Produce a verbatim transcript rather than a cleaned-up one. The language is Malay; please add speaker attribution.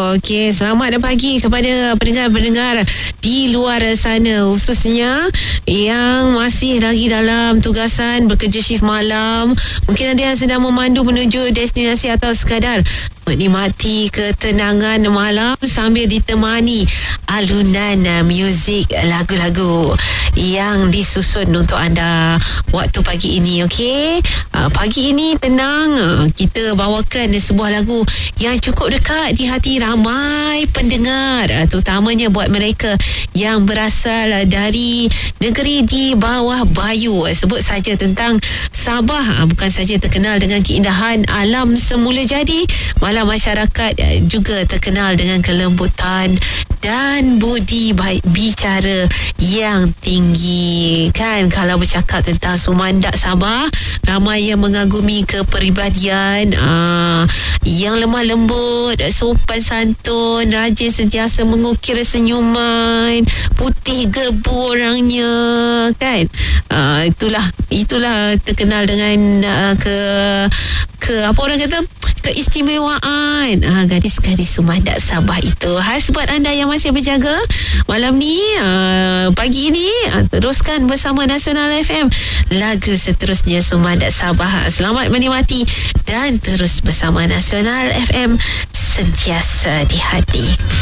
Speaker 1: Okey, selamat pagi kepada pendengar-pendengar di luar sana, khususnya yang masih lagi dalam tugasan bekerja shift malam. Mungkin ada yang sedang memandu menuju destinasi atau sekadar menikmati ketenangan malam sambil ditemani alunan uh, muzik lagu-lagu yang disusun untuk anda waktu pagi ini. Okey, uh, pagi ini tenang, uh, kita bawakan sebuah lagu yang cukup dekat di hati ramai pendengar, uh, terutamanya buat mereka yang berasal dari negeri di bawah bayu. Uh, sebut saja tentang Sabah, uh, bukan saja terkenal dengan keindahan alam semula jadi, malah masyarakat uh, juga terkenal dengan kelembutan dan budi baik bicara yang tinggi. Kan kalau bercakap tentang Sumandak Sabah, ramai yang mengagumi kepribadian uh, yang lemah lembut, sopan santun, rajin sentiasa mengukir senyuman, putih gebu orangnya, kan. Uh, itulah itulah terkenal dengan uh, ke ke apa orang kata, keistimewaan ah, gadis-gadis Sumandak Sabah itu. Khas buat anda yang masih berjaga malam ni, ah, pagi ini, ah, teruskan bersama Nasional F M, lagu seterusnya Sumandak Sabah. Selamat menikmati dan terus bersama Nasional F M, sentiasa di hati.